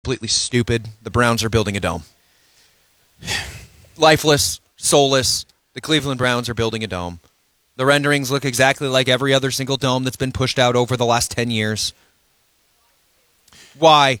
completely stupid. The Browns are building a dome. Lifeless, soulless. The Cleveland Browns are building a dome. The renderings look exactly like every other single dome that's been pushed out over the last 10 years. Why?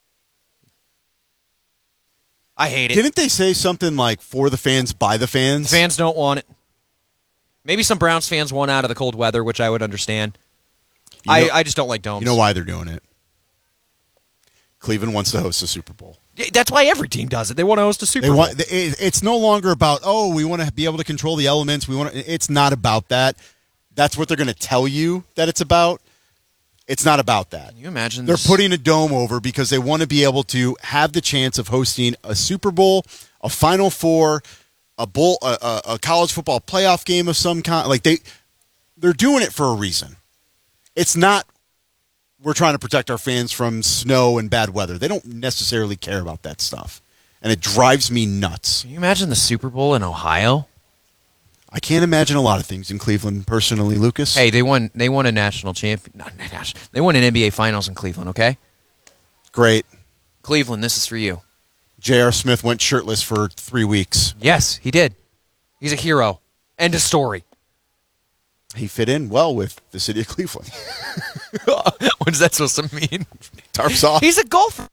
I hate it. Didn't they say something like, for the fans, by the fans? The fans don't want it. Maybe some Browns fans want out of the cold weather, which I would understand. I just don't like domes. You know why they're doing it? Cleveland wants to host the Super Bowl. That's why every team does it. They want to host a Super Bowl. It's no longer about, we want to be able to control the elements. It's not about that. That's what they're going to tell you that it's about. It's not about that. Can you imagine They're putting a dome over because they want to be able to have the chance of hosting a Super Bowl, a Final Four, a bowl, a college football playoff game of some kind. Like they're doing it for a reason. It's not we're trying to protect our fans from snow and bad weather. They don't necessarily care about that stuff. And it drives me nuts. Can you imagine the Super Bowl in Ohio? I can't imagine a lot of things in Cleveland, personally, Lucas. Hey, they won a national champion. They won an NBA Finals in Cleveland, okay? Great. Cleveland, this is for you. J.R. Smith went shirtless for 3 weeks. Yes, he did. He's a hero. End of story. He fit in well with the city of Cleveland. What is that supposed to mean? Tarps off. He's a golfer.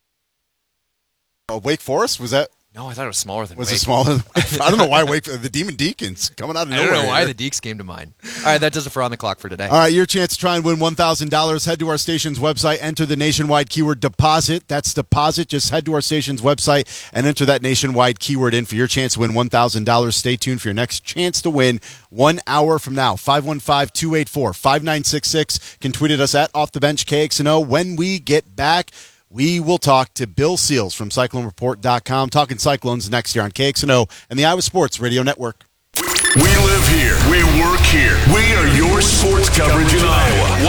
Wake Forest? Was that? No, I thought it was smaller than Was Wake. it smaller? I don't know why the Demon Deacons coming out of nowhere. I don't know why the Deeks came to mind. All right, that does it for On the Clock for today. All right, your chance to try and win $1,000. Head to our station's website, enter the nationwide keyword deposit. That's deposit. Just head to our station's website and enter that nationwide keyword in for your chance to win $1,000. Stay tuned for your next chance to win 1 hour from now. 515-284-5966. Can tweet at us at Off the Bench KXNO. When we get back, we will talk to Bill Seals from CycloneReport.com. Talking Cyclones next year on KXNO and the Iowa Sports Radio Network. We live here. We work here. We are your sports coverage in Iowa.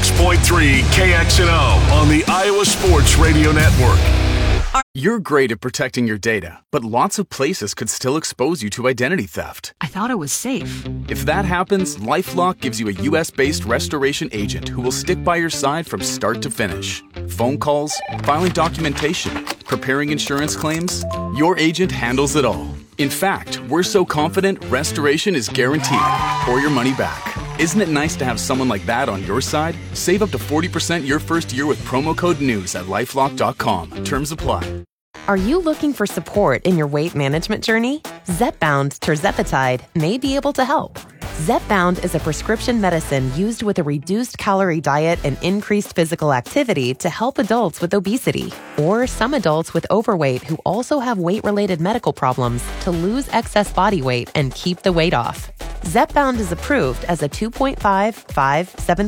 106.3 KXNO on the Iowa Sports Radio Network. You're great at protecting your data, but lots of places could still expose you to identity theft. I thought it was safe. If that happens, LifeLock gives you a U.S.-based restoration agent who will stick by your side from start to finish. Phone calls, filing documentation, preparing insurance claims, your agent handles it all. In fact, we're so confident restoration is guaranteed or your money back. Isn't it nice to have someone like that on your side? Save up to 40% your first year with promo code NEWS at LifeLock.com. Terms apply. Are you looking for support in your weight management journey? Zepbound tirzepatide may be able to help. Zepbound is a prescription medicine used with a reduced calorie diet and increased physical activity to help adults with obesity or some adults with overweight who also have weight-related medical problems to lose excess body weight and keep the weight off. Zepbound is approved as a 2.5, 5,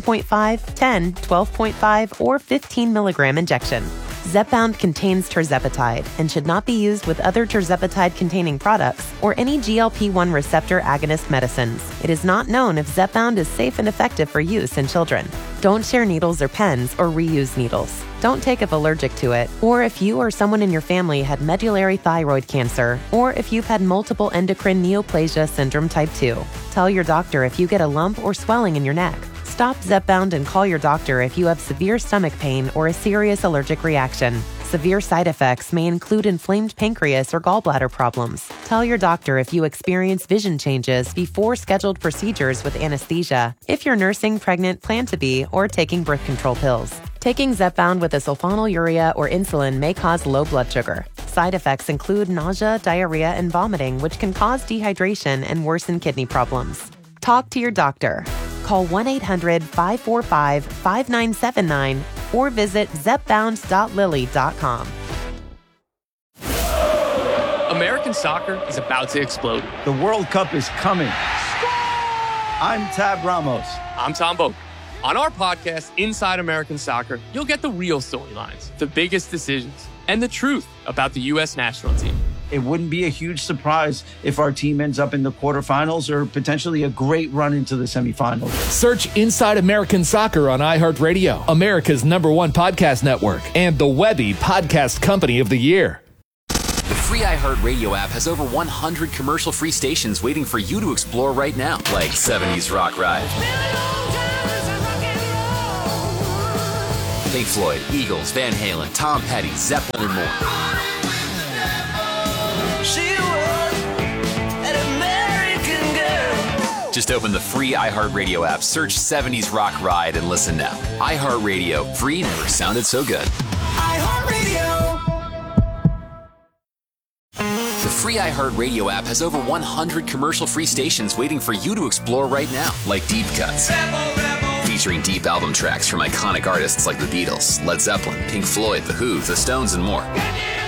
7.5, 10, 12.5, or 15 milligram injection. Zepbound contains tirzepatide and should not be used with other tirzepatide-containing products or any GLP-1 receptor agonist medicines. It is not known if Zepbound is safe and effective for use in children. Don't share needles or pens or reuse needles. Don't take if allergic to it, or if you or someone in your family had medullary thyroid cancer, or if you've had multiple endocrine neoplasia syndrome type 2. Tell your doctor if you get a lump or swelling in your neck. Stop Zepbound and call your doctor if you have severe stomach pain or a serious allergic reaction. Severe side effects may include inflamed pancreas or gallbladder problems. Tell your doctor if you experience vision changes before scheduled procedures with anesthesia, if you're nursing, pregnant, plan to be, or taking birth control pills. Taking Zepbound with a sulfonylurea or insulin may cause low blood sugar. Side effects include nausea, diarrhea, and vomiting, which can cause dehydration and worsen kidney problems. Talk to your doctor. Call 1-800-545-5979 or visit zepbound.lily.com. American soccer is about to explode. The World Cup is coming. I'm Tab Ramos. I'm Tom Boak. On our podcast, Inside American Soccer, you'll get the real storylines, the biggest decisions, and the truth about the U.S. national team. It wouldn't be a huge surprise if our team ends up in the quarterfinals or potentially a great run into the semifinals. Search Inside American Soccer on iHeartRadio, America's #1 podcast network, and the Webby Podcast Company of the Year. The free iHeartRadio app has over 100 commercial-free stations waiting for you to explore right now, like 70s Rock Ride, Pink Floyd, Eagles, Van Halen, Tom Petty, Zeppelin, and more. She was an American girl. Just open the free iHeartRadio app, search 70s Rock Ride, and listen now. iHeartRadio, free never sounded so good. iHeartRadio. The free iHeartRadio app has over 100 commercial-free stations waiting for you to explore right now, like Deep Cuts, featuring deep album tracks from iconic artists like the Beatles, Led Zeppelin, Pink Floyd, The Who, The Stones, and more.